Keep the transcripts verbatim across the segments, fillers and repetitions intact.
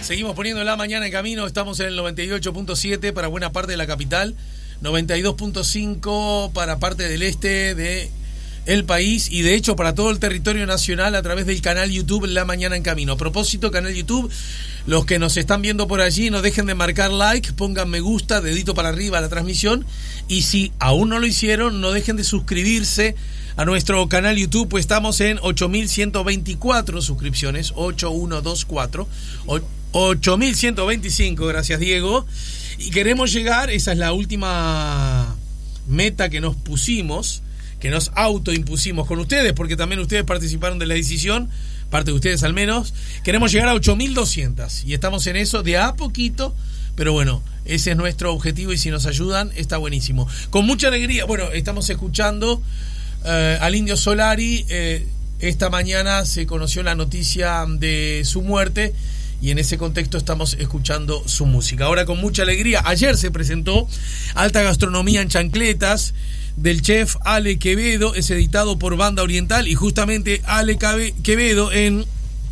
Seguimos poniendo la mañana en camino. Estamos en el noventa y ocho punto siete para buena parte de la capital, noventa y dos punto cinco para parte del este de el país y de hecho para todo el territorio nacional a través del canal YouTube La Mañana en Camino. A propósito, canal YouTube, los que nos están viendo por allí, no dejen de marcar like, pongan me gusta, dedito para arriba a la transmisión, y si aún no lo hicieron, no dejen de suscribirse a nuestro canal YouTube, pues estamos en ocho mil ciento veinticuatro suscripciones, ocho mil ciento veinticuatro, ocho mil ciento veinticinco, gracias Diego, y queremos llegar, esa es la última meta que nos pusimos, que nos autoimpusimos con ustedes, porque también ustedes participaron de la decisión, parte de ustedes al menos. Queremos llegar a ocho mil doscientos y estamos en eso de a poquito, pero bueno, ese es nuestro objetivo y si nos ayudan está buenísimo. Con mucha alegría, bueno, estamos escuchando eh, al Indio Solari. eh, esta mañana se conoció la noticia de su muerte y en ese contexto estamos escuchando su música. Ahora con mucha alegría, ayer se presentó Alta Gastronomía en Chancletas, del chef Ale Quevedo, es editado por Banda Oriental y justamente Ale Quevedo en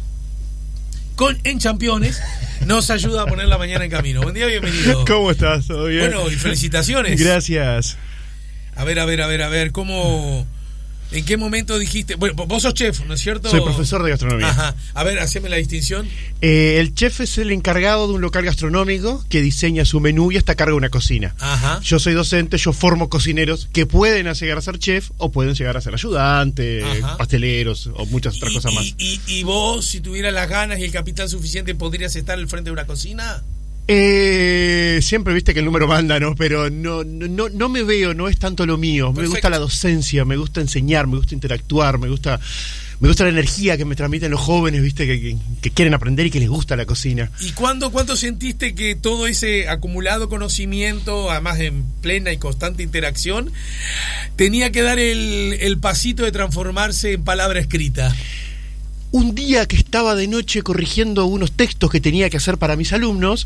con en Championes nos ayuda a poner la mañana en camino. Buen día, bienvenido. ¿Cómo estás? ¿Todo bien? Bueno, y felicitaciones. Gracias. A ver, a ver, a ver, a ver, ¿cómo... ¿En qué momento dijiste? Bueno, vos sos chef, ¿no es cierto? Soy profesor de gastronomía. Ajá. A ver, haceme la distinción. Eh, el chef es el encargado de un local gastronómico que diseña su menú y está a cargo de una cocina. Ajá. Yo soy docente, yo formo cocineros que pueden llegar a ser chef o pueden llegar a ser ayudantes, Ajá. pasteleros o muchas otras y, cosas y, más. Y, y vos, si tuvieras las ganas y el capital suficiente, ¿podrías estar al frente de una cocina? Eh, siempre viste que el número manda, ¿no? Pero no, no, no me veo, no es tanto lo mío. Perfecto. Me gusta la docencia, me gusta enseñar, me gusta interactuar, me gusta, me gusta la energía que me transmiten los jóvenes, viste, que, que, que quieren aprender y que les gusta la cocina. ¿Y cuándo, cuánto sentiste que todo ese acumulado conocimiento, además en plena y constante interacción, tenía que dar el, el pasito de transformarse en palabra escrita? Un día que estaba de noche corrigiendo unos textos que tenía que hacer para mis alumnos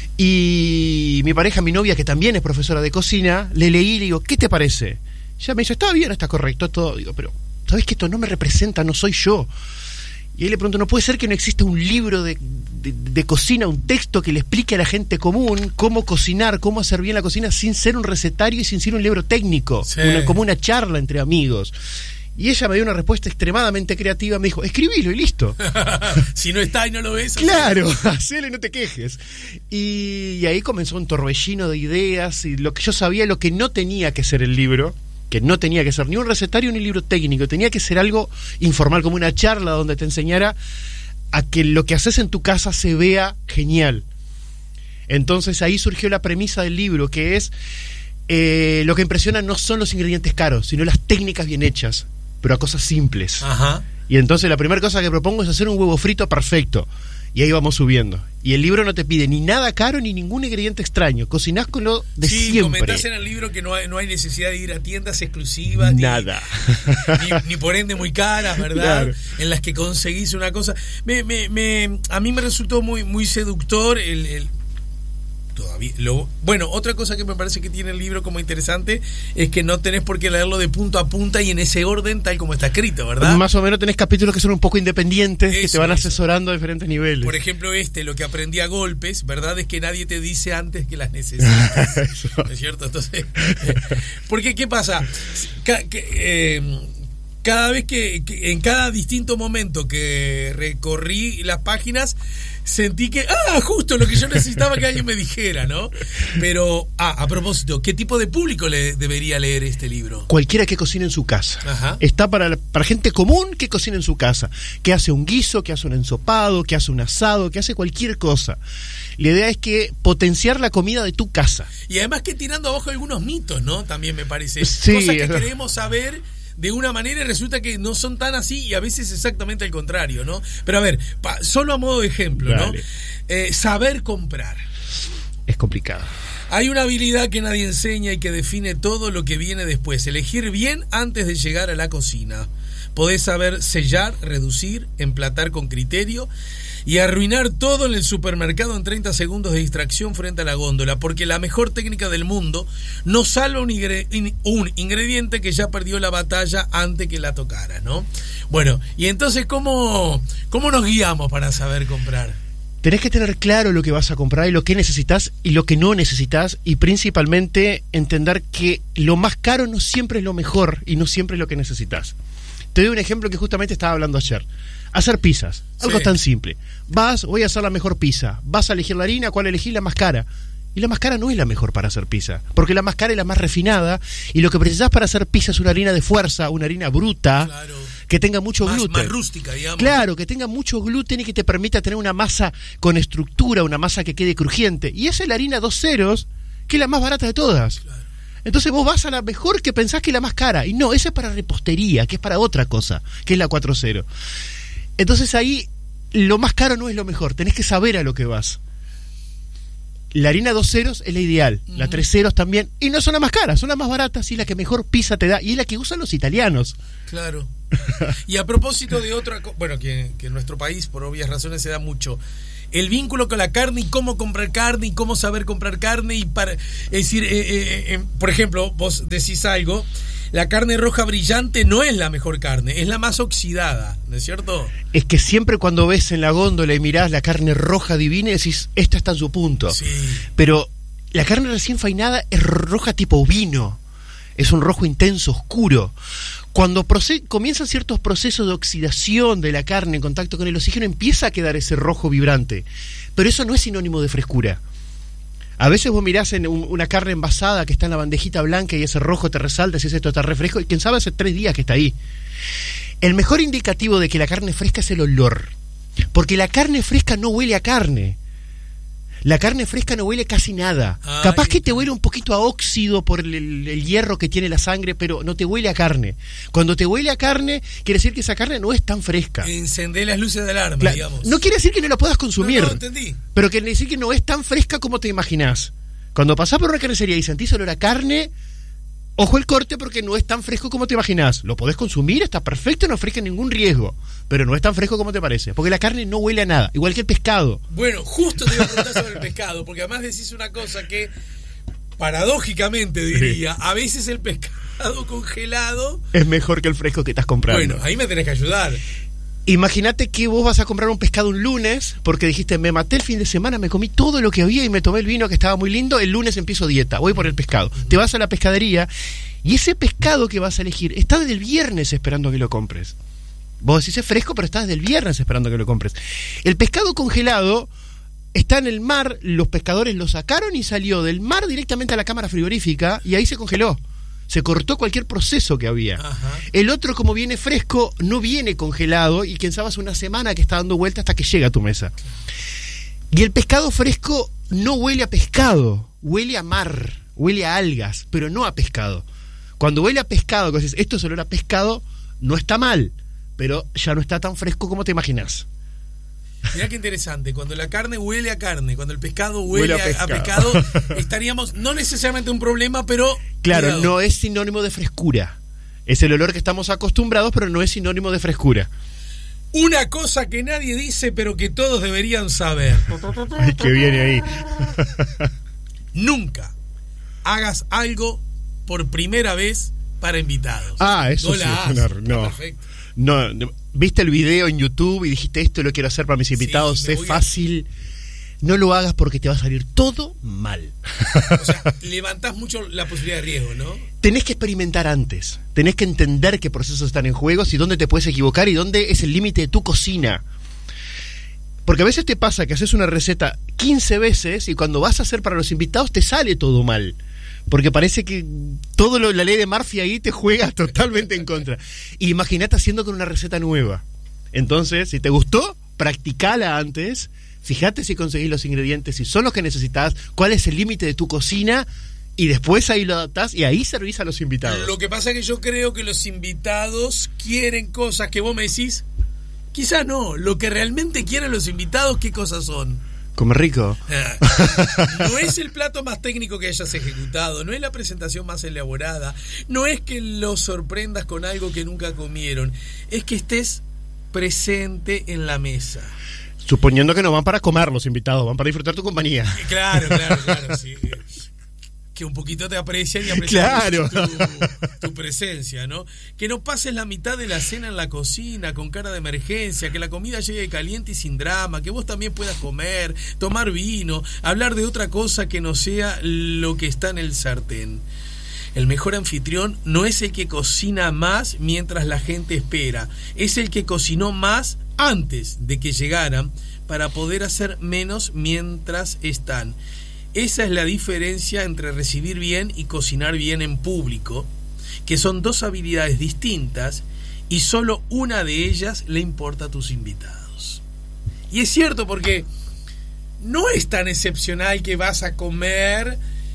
y mi pareja, mi novia, que también es profesora de cocina, le leí y le digo, ¿qué te parece? Ella me dice, está bien, está correcto todo. Digo, pero ¿sabes que esto no me representa, no soy yo? Y ahí le pregunto, ¿no puede ser que no exista un libro de, de, de cocina, un texto que le explique a la gente común cómo cocinar, cómo hacer bien la cocina sin ser un recetario y sin ser un libro técnico, sí. una, como una charla entre amigos? Y ella me dio una respuesta extremadamente creativa, me dijo, escribilo y listo. Si no está y no lo ves. Claro, hacelo y no te quejes. Y, y ahí comenzó un torbellino de ideas, y lo que yo sabía, lo que no tenía que ser el libro, que no tenía que ser ni un recetario ni un libro técnico, tenía que ser algo informal, como una charla donde te enseñara a que lo que haces en tu casa se vea genial. Entonces ahí surgió la premisa del libro, que es, eh, lo que impresiona no son los ingredientes caros, sino las técnicas bien hechas, pero a cosas simples. Ajá. Y entonces la primera cosa que propongo es hacer un huevo frito perfecto. Y ahí vamos subiendo. Y el libro no te pide ni nada caro ni ningún ingrediente extraño. Cocinás con lo de sí, siempre. Sí, comentás en el libro que no hay, no hay necesidad de ir a tiendas exclusivas. Nada. Ni, ni, ni por ende muy caras, ¿verdad? Claro. En las que conseguís una cosa. Me, me, me, a mí me resultó muy, muy seductor el... el Todavía, lo, bueno, otra cosa que me parece que tiene el libro como interesante es que no tenés por qué leerlo de punto a punta y en ese orden tal como está escrito, ¿verdad? Más o menos tenés capítulos que son un poco independientes, eso, que te van eso. asesorando a diferentes niveles. Por ejemplo, este, lo que aprendí a golpes, ¿verdad? Es que nadie te dice antes que las necesitas. ¿No es cierto? Entonces, eh, porque ¿qué pasa? Ca- que, eh, cada vez que, que, en cada distinto momento que recorrí las páginas, sentí que, ah, justo lo que yo necesitaba que alguien me dijera, ¿no? Pero, ah, a propósito, ¿qué tipo de público le debería leer este libro? Cualquiera que cocine en su casa. Ajá. Está para, para gente común que cocina en su casa, que hace un guiso, que hace un ensopado, que hace un asado, que hace cualquier cosa. La idea es que potenciar la comida de tu casa. Y además que tirando abajo algunos mitos, ¿no? También me parece. Sí, cosas que es... queremos saber de una manera y resulta que no son tan así y a veces exactamente al contrario, ¿no? Pero a ver, pa, solo a modo de ejemplo, Dale. ¿no? Eh, saber comprar. Es complicado. Hay una habilidad que nadie enseña y que define todo lo que viene después. Elegir bien antes de llegar a la cocina. Podés saber sellar, reducir, emplatar con criterio y arruinar todo en el supermercado en treinta segundos de distracción frente a la góndola, porque la mejor técnica del mundo no salva un, ingre- un ingrediente que ya perdió la batalla antes que la tocara, ¿no? Bueno, y entonces, ¿cómo, cómo nos guiamos para saber comprar? Tenés que tener claro lo que vas a comprar y lo que necesitas y lo que no necesitas, y principalmente entender que lo más caro no siempre es lo mejor y no siempre es lo que necesitas. Te doy un ejemplo que justamente estaba hablando ayer. Hacer pizzas, algo sí. tan simple. Vas, voy a hacer la mejor pizza. Vas a elegir la harina, ¿cuál elegir? La más cara. Y la más cara no es la mejor para hacer pizza, porque la más cara es la más refinada, y lo que precisás para hacer pizza es una harina de fuerza, una harina bruta, claro, que tenga mucho más, gluten. Más rústica, digamos. Claro, que tenga mucho gluten y que te permita tener una masa con estructura, una masa que quede crujiente. Y esa es la harina dos ceros, que es la más barata de todas. Claro. Entonces vos vas a la mejor que pensás que es la más cara. Y no, esa es para repostería, que es para otra cosa, que es la cuatro cero. Entonces ahí lo más caro no es lo mejor, tenés que saber a lo que vas. La harina dos ceros es la ideal, uh-huh. la tres ceros también, y no son las más caras, son las más baratas y la que mejor pizza te da, y es la que usan los italianos. Claro. Y a propósito de otra cosa, bueno, que, que en nuestro país por obvias razones se da mucho, el vínculo con la carne y cómo comprar carne y cómo saber comprar carne, y para, es decir, eh, eh, eh, por ejemplo, vos decís algo, la carne roja brillante no es la mejor carne, es la más oxidada, ¿no es cierto? Es que siempre cuando ves en la góndola y mirás la carne roja divina, decís, esta está en su punto. Sí. Pero la carne recién fainada es roja tipo vino, es un rojo intenso, oscuro. Cuando proce- comienzan ciertos procesos de oxidación de la carne en contacto con el oxígeno, empieza a quedar ese rojo vibrante. Pero eso no es sinónimo de frescura. A veces vos mirás en un, una carne envasada que está en la bandejita blanca y ese rojo te resalta, si es esto está refresco, y quién sabe hace tres días que está ahí. El mejor indicativo de que la carne fresca es el olor, porque la carne fresca no huele a carne. La carne fresca no huele casi nada. Ay, capaz que te huele un poquito a óxido por el, el, el hierro que tiene la sangre, pero no te huele a carne. Cuando te huele a carne, quiere decir que esa carne no es tan fresca. Encendé las luces de alarma, la, digamos. No quiere decir que no la puedas consumir. No, no, entendí. Pero quiere decir que no es tan fresca como te imaginás. Cuando pasás por una carnicería y sentís olor a carne, ojo el corte, porque no es tan fresco como te imaginás. Lo podés consumir, está perfecto, no ofrece ningún riesgo, pero no es tan fresco como te parece, porque la carne no huele a nada, igual que el pescado. Bueno, justo te iba a preguntar sobre el pescado, porque además decís una cosa que, paradójicamente diría, a veces el pescado congelado es mejor que el fresco que estás comprando. Bueno, ahí me tenés que ayudar. Imagínate que vos vas a comprar un pescado un lunes porque dijiste, me maté el fin de semana, me comí todo lo que había y me tomé el vino que estaba muy lindo, el lunes empiezo dieta, voy por el pescado. Uh-huh. Te vas a la pescadería y ese pescado que vas a elegir está desde el viernes esperando a que lo compres. Vos decís, es fresco, pero está desde el viernes esperando a que lo compres. El pescado congelado está en el mar, los pescadores lo sacaron y salió del mar directamente a la cámara frigorífica y ahí se congeló. Se cortó cualquier proceso que había. Ajá. El otro, como viene fresco, no viene congelado y quién sabe hace una semana que está dando vuelta hasta que llega a tu mesa. Y el pescado fresco no huele a pescado, huele a mar, huele a algas, pero no a pescado. Cuando huele a pescado, que dices, esto es olor a pescado, no está mal, pero ya no está tan fresco como te imaginas. Mirá qué interesante, cuando la carne huele a carne, cuando el pescado huele, huele a, a, pescado. a pescado, estaríamos, no necesariamente un problema, pero... Claro, cuidado. No es sinónimo de frescura. Es el olor que estamos acostumbrados, pero no es sinónimo de frescura. Una cosa que nadie dice, pero que todos deberían saber. Ay, que viene ahí. Nunca hagas algo por primera vez para invitados. Ah, eso no sí. La es una, no. Perfecto. No, no, viste el video en YouTube y dijiste esto lo quiero hacer para mis invitados, sí, es fácil. A... No lo hagas porque te va a salir todo mal. O sea, levantás mucho la posibilidad de riesgo, ¿no? Tenés que experimentar antes. Tenés que entender qué procesos están en juego y dónde te puedes equivocar y dónde es el límite de tu cocina. Porque a veces te pasa que haces una receta quince veces y cuando vas a hacer para los invitados te sale todo mal. Porque parece que todo lo, la ley de Murphy ahí te juega totalmente en contra. Y imagínate haciendo con una receta nueva. Entonces, si te gustó, practicala antes. Fíjate si conseguís los ingredientes, si son los que necesitas, cuál es el límite de tu cocina, y después ahí lo adaptás y ahí servís a los invitados. Lo que pasa es que yo creo que los invitados quieren cosas que vos me decís, quizá no, lo que realmente quieren los invitados, ¿qué cosas son? Comer rico. No es el plato más técnico que hayas ejecutado, no es la presentación más elaborada, no es que los sorprendas con algo que nunca comieron, es que estés presente en la mesa. Suponiendo que no van para comer los invitados, van para disfrutar tu compañía. Claro, claro, claro, sí. que un poquito te aprecian y aprecian claro. tu, tu presencia, ¿no? Que no pases la mitad de la cena en la cocina con cara de emergencia, que la comida llegue caliente y sin drama, que vos también puedas comer, tomar vino, hablar de otra cosa que no sea lo que está en el sartén. El mejor anfitrión no es el que cocina más mientras la gente espera, es el que cocinó más antes de que llegaran para poder hacer menos mientras están. Esa es la diferencia entre recibir bien y cocinar bien en público, que son dos habilidades distintas y solo una de ellas le importa a tus invitados. Y es cierto, porque no es tan excepcional que vas a comer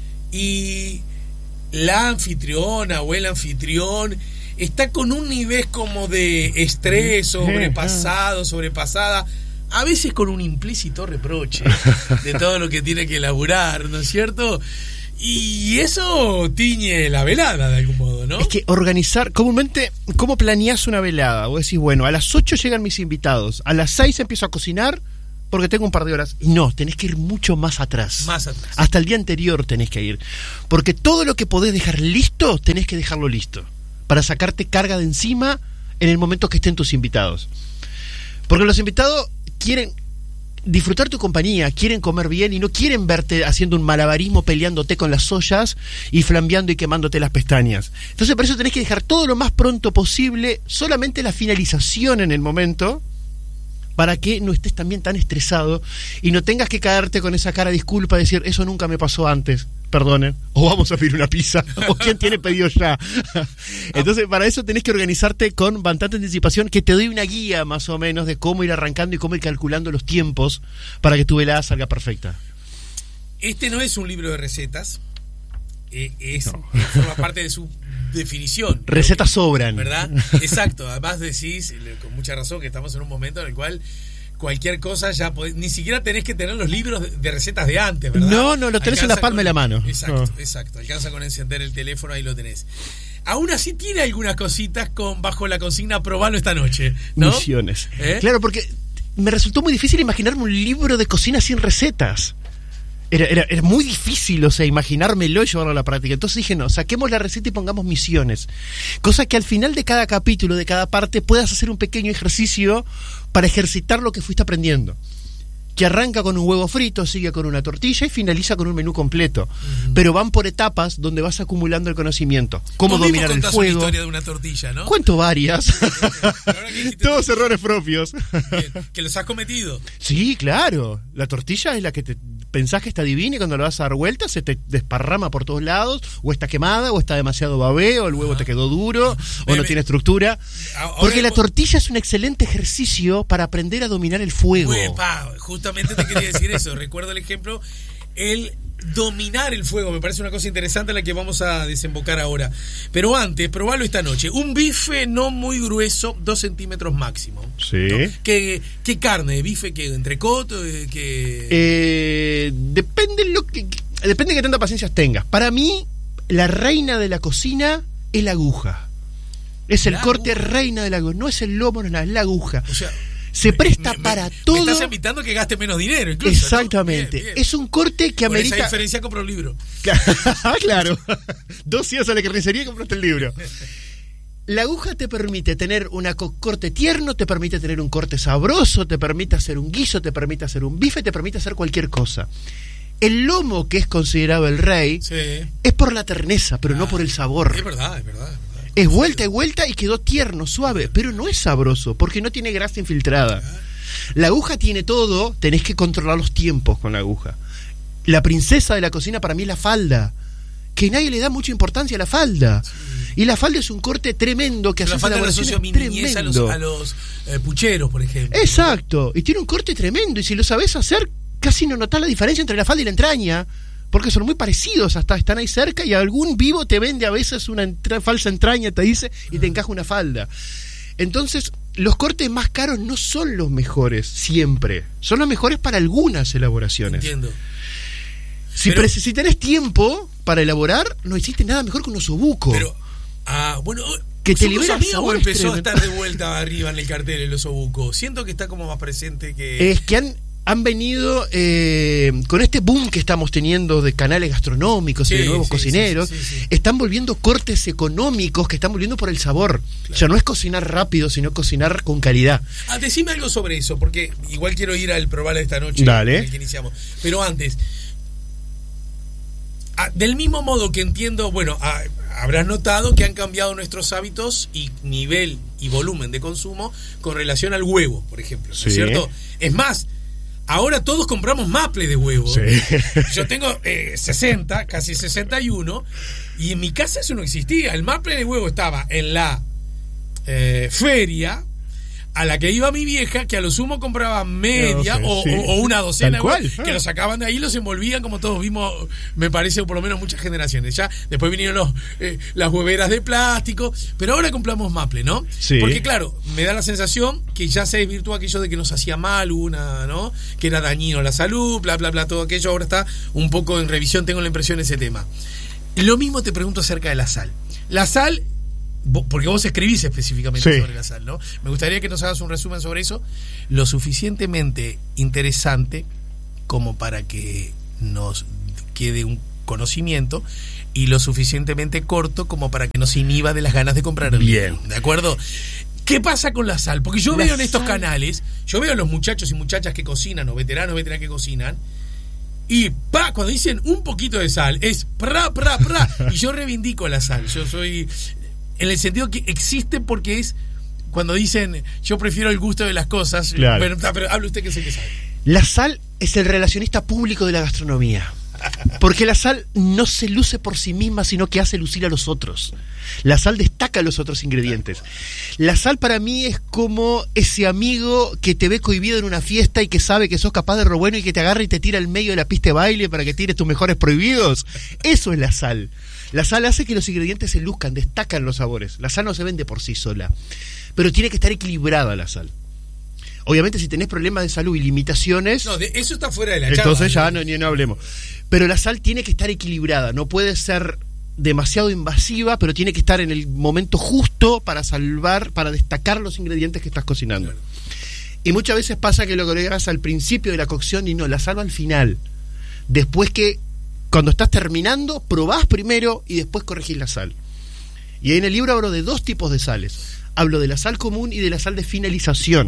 y la anfitriona o el anfitrión está con un nivel como de estrés, sobrepasado, sobrepasada, a veces con un implícito reproche de todo lo que tiene que elaborar, ¿no es cierto? Y eso tiñe la velada de algún modo, ¿no? Es que organizar, comúnmente, ¿cómo planeás una velada? Vos decís, bueno, a las ocho llegan mis invitados, a las seis empiezo a cocinar porque tengo un par de horas. Y no, tenés que ir mucho más atrás. Más atrás. Hasta el día anterior tenés que ir. Porque todo lo que podés dejar listo, tenés que dejarlo listo. Para sacarte carga de encima en el momento que estén tus invitados. Porque los invitados quieren disfrutar tu compañía, quieren comer bien y no quieren verte haciendo un malabarismo peleándote con las ollas y flambeando y quemándote las pestañas. Entonces por eso tenés que dejar todo lo más pronto posible, solamente la finalización en el momento, para que no estés también tan estresado y no tengas que caerte con esa cara de disculpa, decir, eso nunca me pasó antes, perdonen, o vamos a pedir una pizza, o quién tiene pedido ya. Entonces para eso tenés que organizarte con bastante anticipación, que te doy una guía más o menos de cómo ir arrancando y cómo ir calculando los tiempos para que tu velada salga perfecta. Este no es un libro de recetas, eh, es, no. forma parte de su definición. Recetas sobran, ¿verdad? Exacto, además decís con mucha razón que estamos en un momento en el cual cualquier cosa ya podés, ni siquiera tenés que tener los libros de, de recetas de antes, ¿verdad? No, no, lo tenés alcanza en la palma con, de la mano. Exacto, no. exacto, alcanza con encender el teléfono, ahí lo tenés. Aún así tiene algunas cositas con bajo la consigna probalo esta noche, ¿no? Misiones. ¿Eh? Claro, porque me resultó muy difícil imaginarme un libro de cocina sin recetas. Era, era, era muy difícil, o sea, imaginármelo y llevarlo a la práctica. Entonces dije, no, saquemos la receta y pongamos misiones. Cosa que al final de cada capítulo, de cada parte, puedas hacer un pequeño ejercicio para ejercitar lo que fuiste aprendiendo. Que arranca con un huevo frito, sigue con una tortilla y finaliza con un menú completo. Uh-huh. Pero van por etapas donde vas acumulando el conocimiento. Cómo dominar el fuego. Una historia de una tortilla, ¿no? Cuento varias. Todos errores propios. Bien. ¿Que los has cometido? Sí, claro. La tortilla es la que te pensás que está divina y cuando la vas a dar vuelta se te desparrama por todos lados, o está quemada, o está demasiado babé, o el huevo uh-huh. te quedó duro, o me, no me, tiene estructura. Ahora, porque la tortilla es un excelente ejercicio para aprender a dominar el fuego. Uepa, justamente te quería decir eso. Recuerdo el ejemplo, el dominar el fuego, me parece una cosa interesante en la que vamos a desembocar ahora. Pero antes, probalo esta noche. Un bife no muy grueso, dos centímetros máximo. Sí. ¿No? ¿Qué, qué carne? ¿Bife que entrecoto? Que... Eh, depende lo que depende de qué tanta paciencia tengas. Para mí, la reina de la cocina es la aguja. Es el corte aguja. reina de la aguja. No es el lomo, no es la aguja. O sea, se presta me, me, para me, todo. Me estás invitando a que gaste menos dinero, incluso. Exactamente. ¿No? Bien, bien. Es un corte que Por amerita. Esa diferencia compro un libro. Claro. Dos días a la carnicería y compraste el libro. La aguja te permite tener un corte tierno, te permite tener un corte sabroso, te permite hacer un guiso, te permite hacer un bife, te permite hacer cualquier cosa. El lomo, que es considerado el rey, sí. es por la terneza, pero ah, no por el sabor. Es verdad, es verdad. Es vuelta y vuelta y quedó tierno, suave, pero no es sabroso, porque no tiene grasa infiltrada. La aguja tiene todo, tenés que controlar los tiempos con la aguja. La princesa de la cocina para mí es la falda, que nadie le da mucha importancia a la falda. Sí. Y la falda es un corte tremendo que hace una elaboración tremendo. A los, a los eh, pucheros, por ejemplo. Exacto, y tiene un corte tremendo, y si lo sabés hacer, casi no notás la diferencia entre la falda y la entraña. Porque son muy parecidos, hasta están ahí cerca y algún vivo te vende a veces una entra- falsa entraña, te dice, y te encaja una falda. Entonces, los cortes más caros no son los mejores siempre. Son los mejores para algunas elaboraciones. Entiendo. Si, pero, pre- si tenés tiempo para elaborar, no existe nada mejor que un osobuco. Pero, ah, bueno... que te libera sabor. Empezó a estar de vuelta arriba en el cartel el osobuco. Siento que está como más presente que... Es que han... han venido eh, con este boom que estamos teniendo de canales gastronómicos sí, y de nuevos sí, cocineros, sí, sí, sí, sí. Están volviendo cortes económicos que están volviendo por el sabor. Claro. Ya no es cocinar rápido, sino cocinar con calidad. Ah, decime algo sobre eso, porque igual quiero ir al probar esta noche. Dale. En el que iniciamos. Pero antes, ah, del mismo modo que entiendo, bueno, ah, habrás notado que han cambiado nuestros hábitos y nivel y volumen de consumo con relación al huevo, por ejemplo, ¿no sí. es cierto? Es más, ahora todos compramos maple de huevo. Sí. Yo tengo eh, sesenta, casi sesenta y uno, y en mi casa eso no existía. El maple de huevo estaba en la eh, feria a la que iba mi vieja, que a lo sumo compraba media no sé, o, sí. o, o una docena, cual, que ah. los sacaban de ahí y los envolvían, como todos vimos, me parece, por lo menos muchas generaciones. Ya después vinieron los, eh, las hueveras de plástico, pero ahora compramos maple, ¿no? Sí. Porque claro, me da la sensación que ya se desvirtuó aquello de que nos hacía mal una, ¿no? Que era dañino a la salud, bla, bla, bla, todo aquello. Ahora está un poco en revisión, tengo la impresión, ese tema. Lo mismo te pregunto acerca de la sal. La sal, porque vos escribís específicamente sí. sobre la sal, ¿no? Me gustaría que nos hagas un resumen sobre eso, lo suficientemente interesante como para que nos quede un conocimiento y lo suficientemente corto como para que nos inhiba de las ganas de comprar el bien, vino, ¿de acuerdo? ¿Qué pasa con la sal? Porque yo la veo en estos sal. canales, yo veo a los muchachos y muchachas que cocinan, o veteranos, veteranas que cocinan, y pa, cuando dicen un poquito de sal, es pra, pra, pra, y yo reivindico la sal, yo soy... en el sentido que existe porque es cuando dicen yo prefiero el gusto de las cosas, claro. pero, pero hable usted que sé que sabe. La sal es el relacionista público de la gastronomía, porque la sal no se luce por sí misma, sino que hace lucir a los otros. La sal destaca los otros ingredientes. La sal para mí es como ese amigo que te ve cohibido en una fiesta y que sabe que sos capaz de lo bueno y que te agarra y te tira al medio de la pista de baile para que tires tus mejores prohibidos. Eso es la sal. La sal hace que los ingredientes se luzcan, destacan los sabores. La sal no se vende por sí sola, pero tiene que estar equilibrada la sal. Obviamente si tenés problemas de salud y limitaciones... No, de eso está fuera de la entonces charla, ya no, ni no hablemos. Pero la sal tiene que estar equilibrada, no puede ser demasiado invasiva, pero tiene que estar en el momento justo para salvar, para destacar los ingredientes que estás cocinando. Claro. Y muchas veces pasa que lo agregas al principio de la cocción y no, la sal va al final. Después que... cuando estás terminando, probás primero y después corregís la sal. Y ahí en el libro hablo de dos tipos de sales. Hablo de la sal común y de la sal de finalización,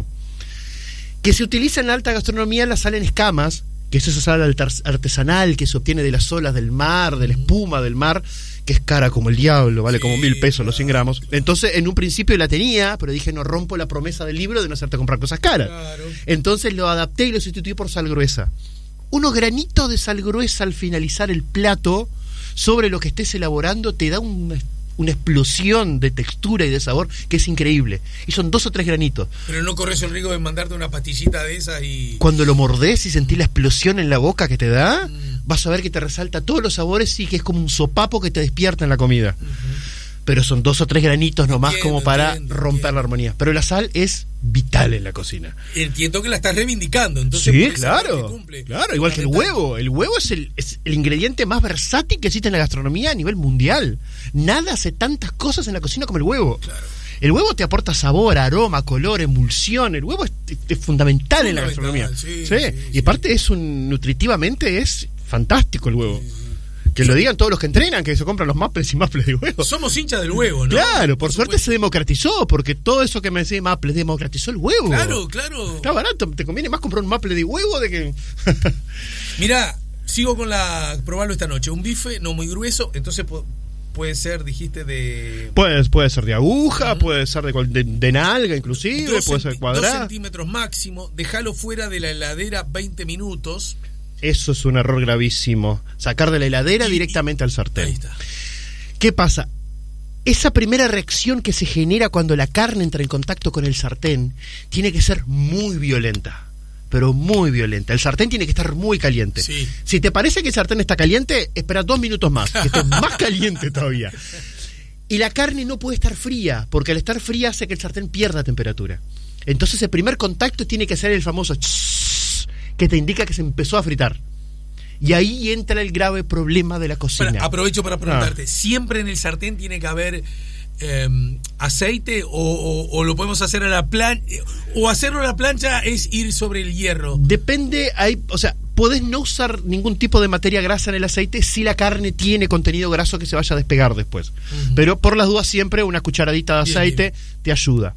que se utiliza en la alta gastronomía la sal en escamas, que es esa sal artesanal que se obtiene de las olas del mar, de la espuma del mar, que es cara como el diablo, vale sí, como mil pesos claro, los cien gramos. Entonces, en un principio la tenía, pero dije, no rompo la promesa del libro de no hacerte comprar cosas caras. Claro. Entonces lo adapté y lo sustituí por sal gruesa. Unos granitos de sal gruesa al finalizar el plato sobre lo que estés elaborando te da una, una explosión de textura y de sabor que es increíble. Y son dos o tres granitos. Pero no corres el riesgo de mandarte una pastillita de esas y... Cuando lo mordés y sentís la explosión en la boca que te da, mm. vas a ver que te resalta todos los sabores y que es como un sopapo que te despierta en la comida. Uh-huh. Pero son dos o tres granitos nomás entiendo, como para entiendo, romper entiendo. la armonía. Pero la sal es vital en la cocina. Entiendo que la estás reivindicando. Entonces sí, claro. Cumple, claro, igual que el huevo. El huevo es el, es el ingrediente más versátil que existe en la gastronomía a nivel mundial. Nada hace tantas cosas en la cocina como el huevo. Claro. El huevo te aporta sabor, aroma, color, emulsión. El huevo es, es fundamental, fundamental en la gastronomía. Sí, sí, sí, y aparte sí. es un nutritivamente es fantástico el huevo. Sí, sí. Que lo digan todos los que entrenan, que se compran los maples y maples de huevo. Somos hinchas del huevo, ¿no? Claro, por, por suerte se democratizó, porque todo eso que me decía maples democratizó el huevo. Claro, claro. Está barato, te conviene más comprar un maple de huevo de que... Mirá, sigo con la... probarlo esta noche. Un bife no muy grueso, entonces puede ser, dijiste, de... Puede, puede ser de aguja, uh-huh. puede ser de, de, de nalga inclusive, dos puede ser cuadrado. Dos centímetros máximo, déjalo fuera de la heladera veinte minutos... Eso es un error gravísimo. Sacar de la heladera y, directamente al sartén. Ahí está. ¿Qué pasa? Esa primera reacción que se genera cuando la carne entra en contacto con el sartén tiene que ser muy violenta. Pero muy violenta. El sartén tiene que estar muy caliente. Sí. Si te parece que el sartén está caliente, espera dos minutos más, que esté más caliente todavía. Y la carne no puede estar fría, porque al estar fría hace que el sartén pierda temperatura. Entonces el primer contacto tiene que ser el famoso que te indica que se empezó a fritar. Y ahí entra el grave problema de la cocina. Bueno, aprovecho para preguntarte, ah. ¿siempre en el sartén tiene que haber eh, aceite o, o, o lo podemos hacer a la plancha? ¿O hacerlo a la plancha es ir sobre el hierro? Depende, hay, o sea, podés no usar ningún tipo de materia grasa en el aceite si la carne tiene contenido graso que se vaya a despegar después. Uh-huh. Pero por las dudas siempre una cucharadita de aceite bien, bien. te ayuda.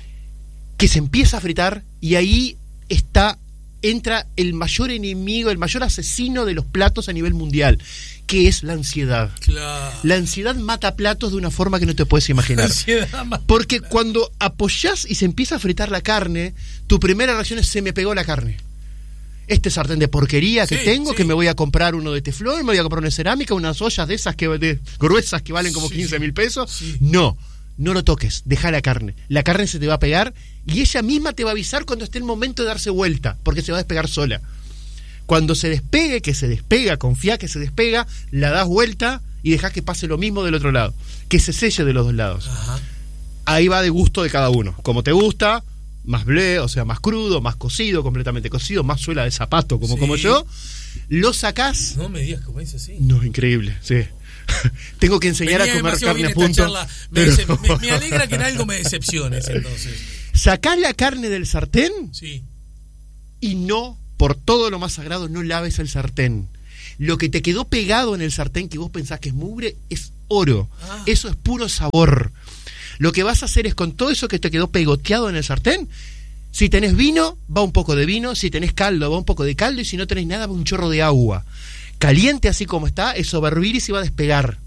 Que se empieza a fritar y ahí está, entra el mayor enemigo, el mayor asesino de los platos a nivel mundial, que es la ansiedad. Claro. La ansiedad mata platos de una forma que no te puedes imaginar. Porque platos. Cuando apoyás y se empieza a fritar la carne, tu primera reacción es: se me pegó la carne. Este sartén de porquería que sí, tengo, sí. que me voy a comprar uno de teflón, me voy a comprar una cerámica, unas ollas de esas que de, gruesas que valen como sí, quince mil pesos. Sí. No, no lo toques, deja la carne. La carne se te va a pegar y ella misma te va a avisar cuando esté el momento de darse vuelta, porque se va a despegar sola. Cuando se despegue, que se despega, confía que se despega, la das vuelta y dejás que pase lo mismo del otro lado, que se selle de los dos lados. Ajá. Ahí va de gusto de cada uno, como te gusta. Más blé, o sea, más crudo, más cocido, completamente cocido, más suela de zapato, como, sí. como yo. Lo sacás. No me digas cómo es así. No, increíble, sí. Tengo que enseñar Venía a comer carne a punto. Me, pero... me, me alegra que en algo me decepciones, entonces. Sacás la carne del sartén sí. y no, por todo lo más sagrado, no laves el sartén. Lo que te quedó pegado en el sartén que vos pensás que es mugre es oro. Ah. Eso es puro sabor. Lo que vas a hacer es, con todo eso que te quedó pegoteado en el sartén, si tenés vino, va un poco de vino, si tenés caldo, va un poco de caldo, y si no tenés nada, va un chorro de agua. Caliente así como está, eso va a hervir y se va a despegar.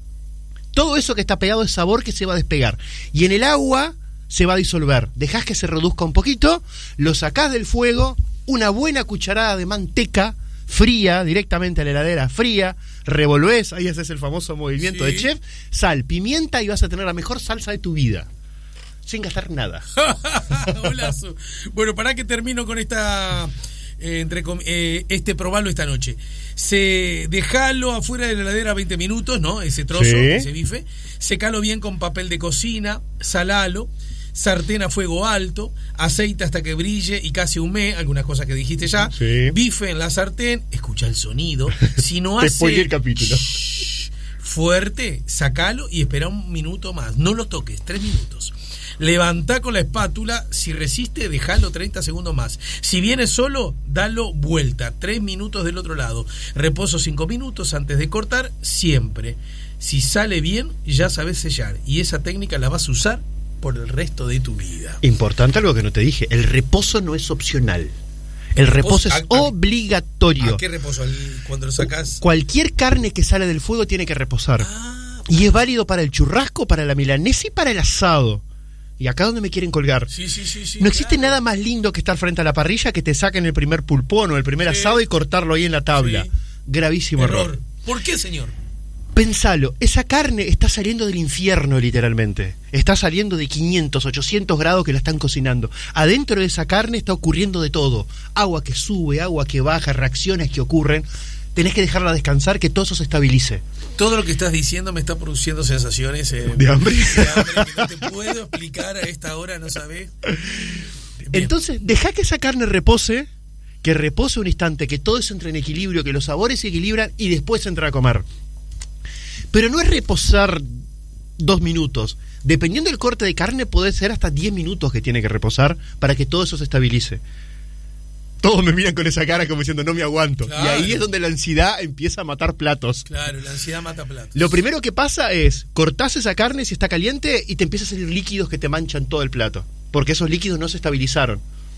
Todo eso que está pegado es sabor que se va a despegar. Y en el agua se va a disolver. Dejás que se reduzca un poquito, lo sacás del fuego, una buena cucharada de manteca fría, directamente a la heladera fría, revolvés, ahí haces el famoso movimiento sí. de chef, sal, pimienta y vas a tener la mejor salsa de tu vida, sin gastar nada. Golazo. Bueno, para que termino con esta eh, entre eh, este probarlo esta noche. Se dejalo afuera de la heladera veinte minutos, ¿no? Ese trozo, sí. ese bife, secalo bien con papel de cocina, salalo, sartén a fuego alto, aceite hasta que brille y casi humee, algunas cosas que dijiste ya, sí. bife en la sartén, escucha el sonido, si no hace... Te spoilé el capítulo. Shh, fuerte, sacalo y espera un minuto más, no lo toques, tres minutos. Levantá con la espátula, si resiste, dejalo treinta segundos más. Si viene solo, dalo vuelta, tres minutos del otro lado. Reposo cinco minutos antes de cortar, siempre. Si sale bien, ya sabes sellar, y esa técnica la vas a usar por el resto de tu vida. Importante algo que no te dije, el reposo no es opcional. El reposo, reposo es a, obligatorio. ¿A qué reposo? Cuando lo sacas. Cualquier carne que sale del fuego tiene que reposar. Ah, y es válido para el churrasco, para la milanesa y para el asado. Y acá donde me quieren colgar. Sí, sí, sí, sí, no existe claro. nada más lindo que estar frente a la parrilla, que te saquen el primer pulpón o el primer sí. asado y cortarlo ahí en la tabla. Sí. Gravísimo error. error. ¿Por qué, señor? Pensalo, esa carne está saliendo del infierno literalmente. Está saliendo de quinientos, ochocientos grados que la están cocinando. Adentro de esa carne está ocurriendo de todo. Agua que sube, agua que baja, reacciones que ocurren. Tenés que dejarla descansar, que todo eso se estabilice. Todo lo que estás diciendo me está produciendo sensaciones eh, de hambre. De hambre que no te puedo explicar a esta hora, ¿no sabés? Bien. Entonces, dejá que esa carne repose, que repose un instante, que todo eso entre en equilibrio, que los sabores se equilibran y después entra a comer. Pero no es reposar dos minutos. Dependiendo del corte de carne, puede ser hasta diez minutos que tiene que reposar para que todo eso se estabilice. Todos me miran con esa cara como diciendo no me aguanto. Claro. Y ahí es donde la ansiedad empieza a matar platos. Claro, la ansiedad mata platos. Lo primero que pasa es, cortás esa carne si está caliente y te empiezan a salir líquidos que te manchan todo el plato. Porque esos líquidos no se estabilizaron.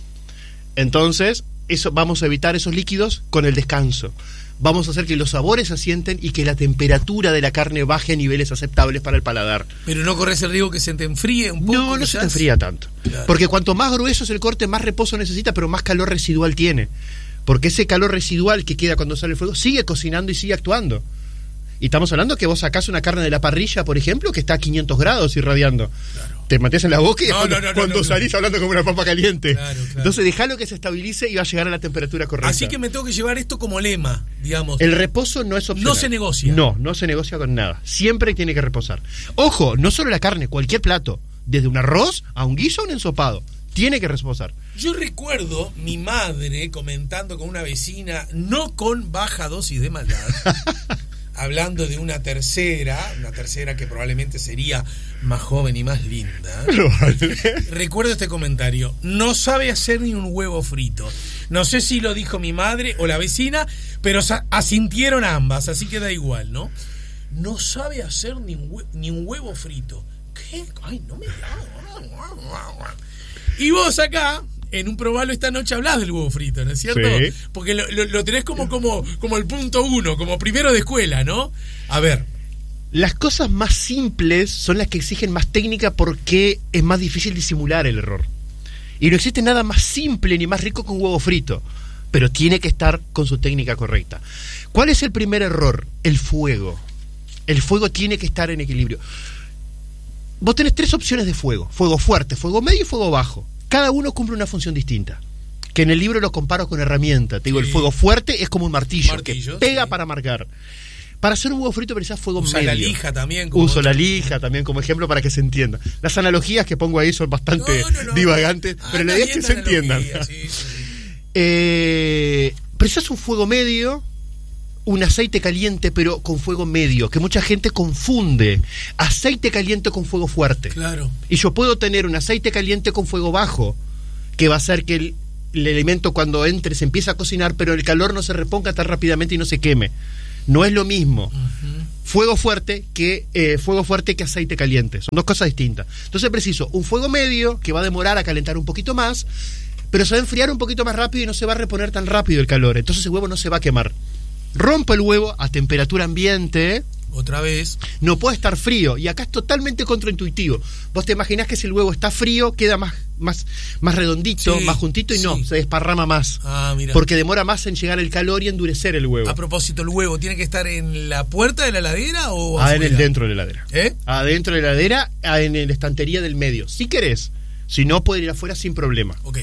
Entonces, eso, vamos a evitar esos líquidos con el descanso. Vamos a hacer que los sabores se asienten y que la temperatura de la carne baje a niveles aceptables para el paladar. Pero no corres el riesgo que se te enfríe un poco. No, no se te enfría tanto. Claro. Porque cuanto más grueso es el corte, más reposo necesita, pero más calor residual tiene. Porque ese calor residual que queda cuando sale el fuego sigue cocinando y sigue actuando. Y estamos hablando que vos sacás una carne de la parrilla, por ejemplo, que está a quinientos grados irradiando. Claro. Te metés en la boca y no, cuando, no, no, cuando no, no, salís no. hablando como una papa caliente. Claro, claro. Entonces dejalo que se estabilice y va a llegar a la temperatura correcta. Así que me tengo que llevar esto como lema, digamos. El reposo no es opcional. No se negocia. No, no se negocia con nada. Siempre tiene que reposar. Ojo, no solo la carne, cualquier plato. Desde un arroz a un guiso a un ensopado. Tiene que reposar. Yo recuerdo mi madre comentando con una vecina, no con baja dosis de maldad, hablando de una tercera, una tercera que probablemente sería más joven y más linda. Recuerdo este comentario: no sabe hacer ni un huevo frito. No sé si lo dijo mi madre o la vecina, pero asintieron ambas, así que da igual, ¿no? No sabe hacer ni un huevo, ni un huevo frito. ¿Qué? Ay, no me... Y vos acá, en un probalo esta noche, hablás del huevo frito, ¿no es cierto? Sí. Porque lo, lo, lo tenés como, como, como el punto uno, como primero de escuela, ¿no? A ver. Las cosas más simples son las que exigen más técnica porque es más difícil disimular el error. Y no existe nada más simple ni más rico que un huevo frito, pero tiene que estar con su técnica correcta. ¿Cuál es el primer error? El fuego. El fuego tiene que estar en equilibrio. Vos tenés tres opciones de fuego: fuego fuerte, fuego medio y fuego bajo. Cada uno cumple una función distinta, que en el libro lo comparo con herramienta. Te digo, sí. El fuego fuerte es como un martillo, martillo que pega sí. para marcar. Para hacer un huevo frito precisás fuego Usa medio. la lija también. Como Uso otro. la lija también como ejemplo para que se entienda. Las analogías que pongo ahí son bastante no, no, no, divagantes, no. pero la idea es que se entiendan. Sí, sí, sí. eh, precisás un fuego medio, un aceite caliente pero con fuego medio, que mucha gente confunde aceite caliente con fuego fuerte. Claro. Y yo puedo tener un aceite caliente con fuego bajo, que va a hacer que el, el alimento cuando entre se empiece a cocinar, pero el calor no se reponga tan rápidamente y no se queme. No es lo mismo uh-huh. fuego fuerte que eh, fuego fuerte que aceite caliente. Son dos cosas distintas. Entonces preciso un fuego medio que va a demorar a calentar un poquito más, pero se va a enfriar un poquito más rápido y no se va a reponer tan rápido el calor. Entonces el huevo no se va a quemar. Rompo el huevo a temperatura ambiente. Otra vez. No puede estar frío. Y acá es totalmente contraintuitivo. Vos te imaginás que si el huevo está frío, queda más, más, más redondito, sí, más juntito, y sí. no, se desparrama más. Ah, mira. Porque demora más en llegar el calor y endurecer el huevo. A propósito, ¿el huevo tiene que estar en la puerta de la heladera o ah, afuera? En el dentro de la heladera. ¿Eh? Adentro de la heladera, en la estantería del medio. Si querés. Si no, puede ir afuera sin problema. Ok.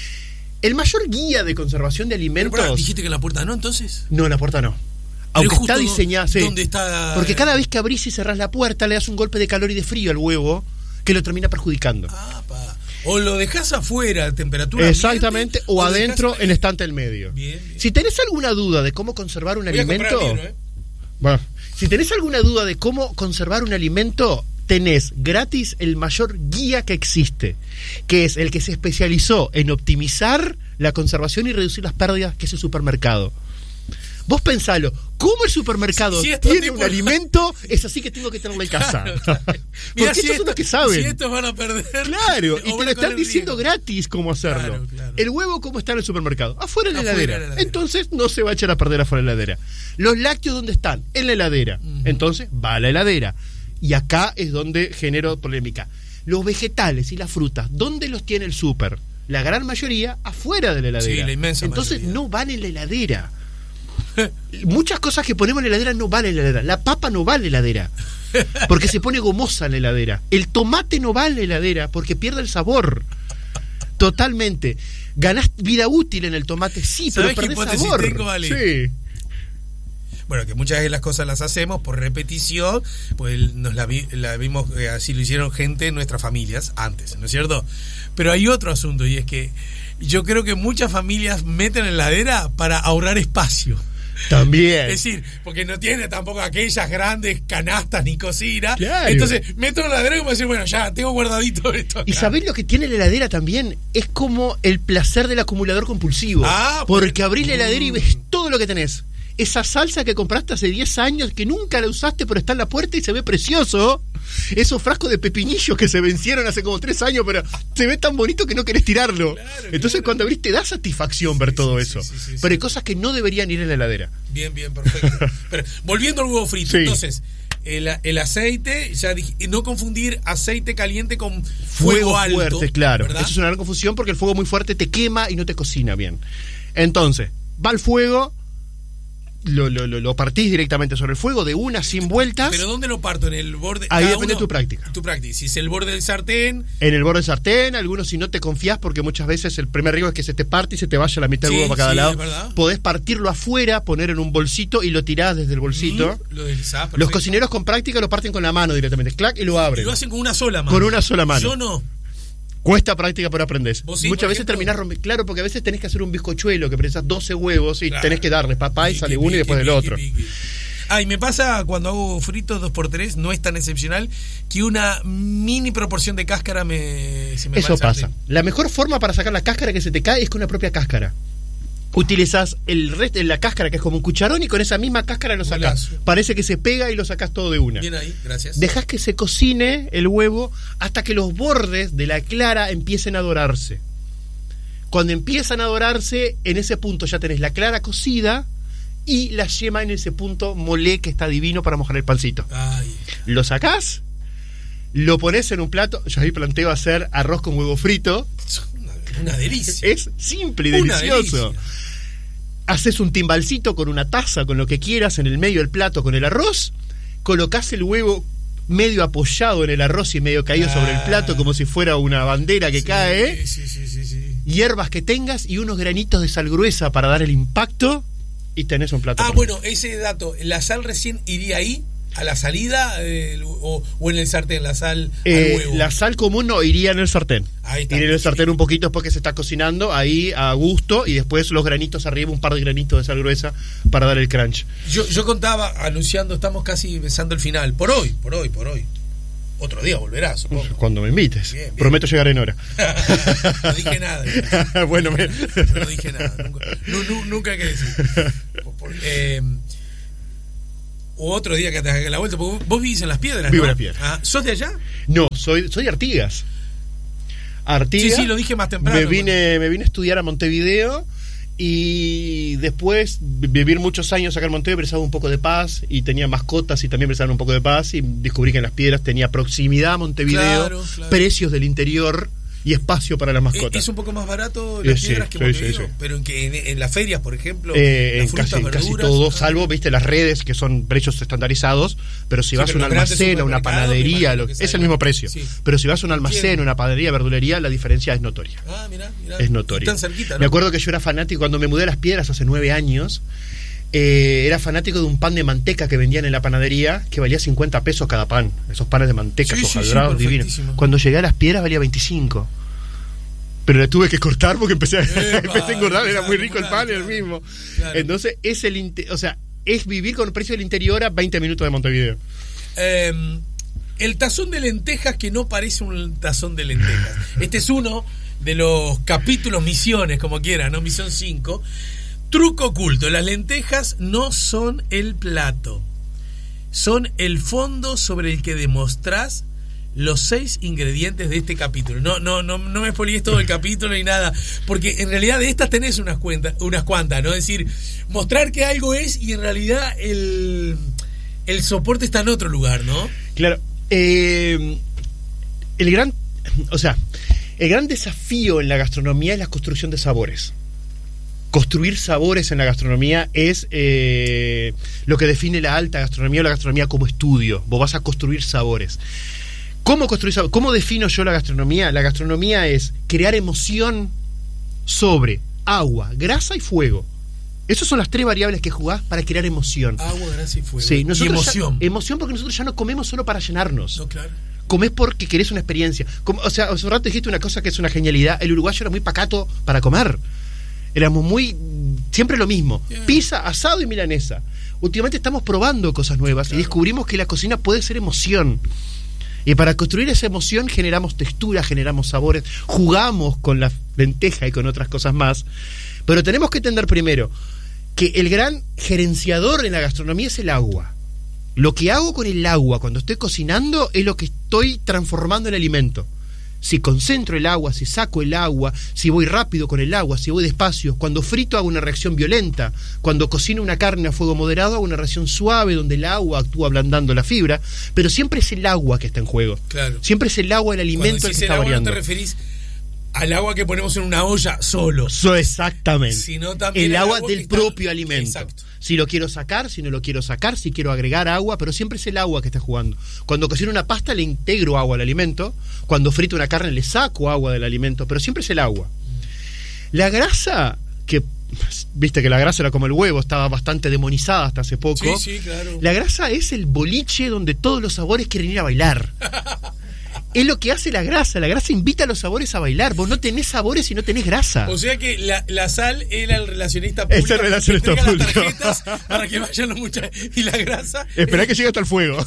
El mayor guía de conservación de alimentos... Pero, ¿dijiste que en la puerta no, entonces? No, en la puerta no. Aunque está diseñada... Sí. ¿Dónde está? Porque cada vez que abrís y cerrás la puerta, le das un golpe de calor y de frío al huevo que lo termina perjudicando. Ah, pa. O lo dejás afuera a temperatura exactamente, ambiente, o, o adentro en el estante del medio. Bien, bien. Si tenés alguna duda de cómo conservar un Voy alimento... a libro, ¿eh? Bueno, si tenés alguna duda de cómo conservar un alimento... tenés gratis el mayor guía que existe, que es el que se especializó en optimizar la conservación y reducir las pérdidas, que es el supermercado. Vos pensalo, ¿cómo el supermercado si, si tiene tipo... un alimento? Es así que tengo que tenerlo en casa. Claro, claro. Porque Mira, estos si son los que saben. Si estos van a perder. Claro, y te lo están diciendo riesgo. gratis cómo hacerlo. Claro, claro. El huevo, ¿cómo está en el supermercado? Afuera de la heladera. heladera. Entonces no se va a echar a perder afuera de la heladera. Los lácteos, ¿dónde están? En la heladera. Uh-huh. Entonces va a la heladera. Y acá es donde genero polémica. Los vegetales y las frutas, ¿dónde los tiene el súper? La gran mayoría afuera de la heladera. Sí, la inmensa Entonces mayoría. no van en la heladera. Muchas cosas que ponemos en la heladera no van en la heladera. La papa no va en la heladera porque se pone gomosa en la heladera. El tomate no va en la heladera porque pierde el sabor. Totalmente. Ganás vida útil en el tomate, sí, pero perdés sabor. Tengo, vale? Sí. Bueno, que muchas veces las cosas las hacemos por repetición, pues nos la, vi, la vimos, eh, así lo hicieron gente en nuestras familias antes, ¿no es cierto? Pero hay otro asunto, y es que yo creo que muchas familias meten en la heladera para ahorrar espacio. También. Es decir, porque no tiene tampoco aquellas grandes canastas ni cocina. Claro. Entonces, meto en la heladera como decir, bueno, ya tengo guardadito esto acá. Y ¿sabés lo que tiene la heladera también? Es como el placer del acumulador compulsivo. Ah, porque pues, abrís la heladera y ves todo lo que tenés. Esa salsa que compraste hace diez años que nunca la usaste pero está en la puerta y se ve precioso. Esos frascos de pepinillos que se vencieron hace como tres años pero se ve tan bonito que no querés tirarlo. Claro, Entonces claro. cuando abrís te da satisfacción sí, ver sí, todo sí, eso. Sí, sí, sí, pero hay sí. cosas que no deberían ir en la heladera. Bien, bien, perfecto. Pero, volviendo al huevo frito, sí. entonces... El, el aceite, ya dije, no confundir aceite caliente con fuego, fuego alto. Fuerte, claro. ¿verdad? Eso es una gran confusión porque el fuego muy fuerte te quema y no te cocina bien. Entonces, va al fuego... Lo, lo, lo, lo partís directamente sobre el fuego de una sin vueltas. ¿Pero dónde lo parto? ¿En el borde? Ahí depende de tu práctica. Tu práctica. Si es el borde del sartén. En el borde del sartén, algunos si no te confías, porque muchas veces el primer riesgo es que se te parte y se te vaya la mitad del sí, huevo para cada sí, lado. Es verdad. Podés partirlo afuera, poner en un bolsito y lo tirás desde el bolsito. Mm, lo deslizás, Los cocineros con práctica lo parten con la mano directamente. Clac, y lo abren. Y lo hacen con una sola mano. Con una sola mano. Yo no. Cuesta práctica, pero aprendés. Sí, Muchas veces terminás rompiendo. Claro, porque a veces tenés que hacer un bizcochuelo que precisas doce huevos y claro. tenés que darle papá y sale uno y después del otro. Ah, y me pasa cuando hago fritos dos por tres, no es tan excepcional, que una mini proporción de cáscara me, se me Eso pasa. La mejor forma para sacar la cáscara que se te cae es con la propia cáscara. Utilizas el resto de la cáscara, que es como un cucharón, y con esa misma cáscara lo sacás. Parece que se pega y lo sacás todo de una. Bien ahí, gracias. Dejás que se cocine el huevo hasta que los bordes de la clara empiecen a dorarse. Cuando empiezan a dorarse, en ese punto ya tenés la clara cocida y la yema en ese punto molé, que está divino para mojar el pancito. Ay. Lo sacás, lo pones en un plato. Yo ahí planteo hacer arroz con huevo frito. Una, una delicia. Es simple y delicioso. Haces un timbalcito con una taza, con lo que quieras, en el medio del plato con el arroz. Colocás el huevo medio apoyado en el arroz y medio caído ah. sobre el plato, como si fuera una bandera que sí, cae. Sí, sí, sí, sí. Hierbas que tengas y unos granitos de sal gruesa para dar el impacto, y tenés un plato. Ah, bueno, ese dato, ¿la sal recién iría ahí? ¿A la salida eh, o, o en el sartén, la sal eh, al huevo? La sal común no, iría en el sartén. Ahí está. Iría en el sartén un poquito después que se está cocinando, ahí a gusto, y después los granitos arriba, un par de granitos de sal gruesa para dar el crunch. Yo, yo contaba, anunciando, estamos casi besando el final. Por hoy, por hoy, por hoy. Otro día volverás, supongo. Cuando me invites. Bien, bien. Prometo llegar en hora. No dije nada. Bueno, me... no dije nada. Nunca, no, no, nunca hay que decir. Porque, eh, o otro día que te hagas la vuelta, porque vos vivís en Las Piedras, Vivo ¿no? en Las Piedras. Ah, ¿sos de allá? No, soy, soy de Artigas. Artigas. Sí, sí, lo dije más temprano. Me vine, me vine a estudiar a Montevideo y después vivir muchos años acá en Montevideo precisaba un poco de paz, y tenía mascotas y también precisaban un poco de paz, y descubrí que en Las Piedras tenía proximidad a Montevideo, claro, claro. precios del interior y espacio para las mascotas. Es un poco más barato Las sí, Piedras que sí, Montevideo, sí, sí. pero en, que, en, en las ferias, por ejemplo, eh, las en frutas, casi, verduras, casi todo, ah, salvo, viste, las redes que son precios estandarizados, pero si sí, vas a un almacén, a una panadería, lo, es el mismo precio. Sí. Pero si vas a un almacén, una panadería, verdulería, la diferencia es notoria. Ah, mirá, mirá. Es notoria. Tan cerquita, ¿no? Me acuerdo que yo era fanático cuando me mudé a Las Piedras hace nueve años. Eh, era fanático de un pan de manteca que vendían en la panadería, que valía cincuenta pesos cada pan. Esos panes de manteca, sí, hojaldrados, sí, sí, divinos. Cuando llegué a Las Piedras valía veinticinco. Pero le tuve que cortar porque empecé a, Epa, empecé a engordar, claro, era muy rico claro, el pan, claro, el mismo. Claro. Entonces, es el o sea, es vivir con el precio del interior a veinte minutos de Montevideo. Eh, el tazón de lentejas que no parece un tazón de lentejas. Este es uno de los capítulos misiones, como quieran, ¿no? Misión cinco. Truco oculto. Las lentejas no son el plato. Son el fondo sobre el que demostrás los seis ingredientes de este capítulo. No, no, no, no me spoilees todo el capítulo ni nada, porque en realidad de estas tenés unas cuentas, unas cuantas, ¿no? Es decir, mostrar que algo es y en realidad el, el soporte está en otro lugar, ¿no? Claro. Eh, el gran, o sea, el gran desafío en la gastronomía es la construcción de sabores. Construir sabores en la gastronomía es eh, lo que define la alta gastronomía o la gastronomía como estudio. Vos vas a construir sabores. ¿Cómo construir sabores? ¿Cómo defino yo la gastronomía? La gastronomía es crear emoción sobre agua, grasa y fuego. Esas son las tres variables que jugás para crear emoción. Agua, grasa y fuego. Sí, y emoción. Ya, emoción porque nosotros ya no comemos solo para llenarnos. No, claro. Comés porque querés una experiencia. Como, o sea, hace un rato dijiste una cosa que es una genialidad. El uruguayo era muy pacato para comer. Éramos muy... siempre lo mismo. Yeah. Pizza, asado y milanesa. Últimamente estamos probando cosas nuevas, claro, y descubrimos que la cocina puede ser emoción. Y para construir esa emoción generamos textura, generamos sabores, jugamos con la lenteja y con otras cosas más. Pero tenemos que entender primero que el gran gerenciador en la gastronomía es el agua. Lo que hago con el agua cuando estoy cocinando es lo que estoy transformando en alimento. Si concentro el agua, si saco el agua, si voy rápido con el agua, si voy despacio. Cuando frito hago una reacción violenta. Cuando cocino una carne a fuego moderado hago una reacción suave donde el agua actúa ablandando la fibra. Pero siempre es el agua que está en juego. Claro. Siempre es el agua, el alimento, el que está agua, variando. No te referís al agua que ponemos en una olla solo. So, exactamente. Sino también el, el agua, agua del está... propio alimento. Exacto. Si lo quiero sacar, si no lo quiero sacar, si quiero agregar agua, pero siempre es el agua que está jugando. Cuando cocino una pasta le integro agua al alimento, cuando frito una carne le saco agua del alimento, pero siempre es el agua. La grasa, que viste que la grasa era como el huevo, estaba bastante demonizada hasta hace poco. Sí, sí, claro. La grasa es el boliche donde todos los sabores quieren ir a bailar. es lo que hace la grasa. La grasa invita a los sabores a bailar. Vos no tenés sabores si no tenés grasa. O sea que la, la sal era el relacionista público. Es el relacionista que público. las tarjetas para que vayan los muchachos. Y la grasa. Esperá que llegue hasta el fuego.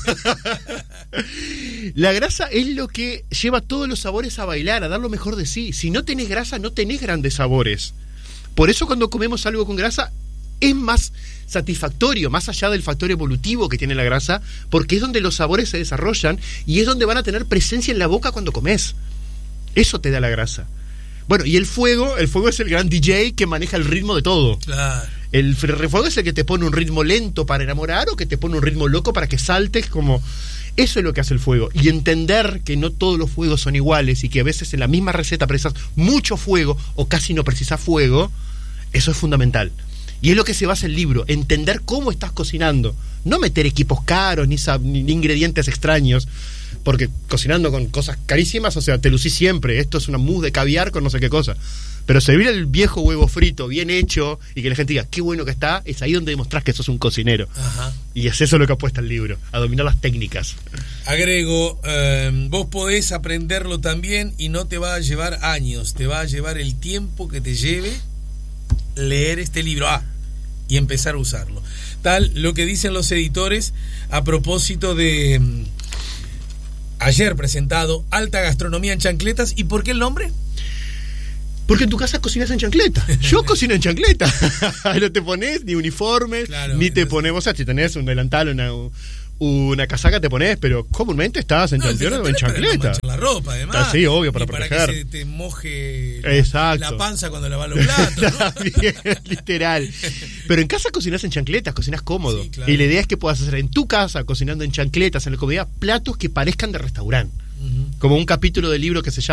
La grasa es lo que lleva todos los sabores a bailar, a dar lo mejor de sí. Si no tenés grasa, no tenés grandes sabores. Por eso cuando comemos algo con grasa es más satisfactorio, más allá del factor evolutivo que tiene la grasa, porque es donde los sabores se desarrollan y es donde van a tener presencia en la boca cuando comes. Eso te da la grasa. Bueno, y el fuego, el fuego es el gran D J que maneja el ritmo de todo. Claro. El fuego es el que te pone un ritmo lento para enamorar o que te pone un ritmo loco para que saltes como... Eso es lo que hace el fuego. Y entender que no todos los fuegos son iguales y que a veces en la misma receta precisas mucho fuego o casi no precisas fuego, eso es fundamental. Y es lo que se basa el libro, entender cómo estás cocinando. No meter equipos caros ni, ni ingredientes extraños, porque cocinando con cosas carísimas, o sea, te lucís siempre. Esto es una mousse de caviar con no sé qué cosa. Pero servir el viejo huevo frito, bien hecho, y que la gente diga, qué bueno que está, es ahí donde demostrás que sos un cocinero. Ajá. Y es eso lo que apuesta el libro, a dominar las técnicas. Agrego, eh, vos podés aprenderlo también y no te va a llevar años, te va a llevar el tiempo que te lleve leer este libro ah, y empezar a usarlo. Tal lo que dicen los editores a propósito de mm, ayer presentado Alta Gastronomía en Chancletas. ¿Y por qué el nombre? Porque en tu casa cocinas en chancleta. Yo cocino en chancleta. No te pones ni uniformes, claro, ni te entonces... pones, o sea, si tenés un delantal, una, una casaca te pones, pero comúnmente estás en, no, chancleta, en chancleta. No la ropa, además. Ah, sí, obvio, para y para proteger. que se te moje Exacto. La, la panza cuando lavas los platos, ¿no? También, literal. Pero en casa cocinas en chancletas, cocinas cómodo. Sí, claro. Y la idea es que puedas hacer en tu casa, cocinando en chancletas, en la comida, platos que parezcan de restaurante. Uh-huh. Como un capítulo del libro que se llama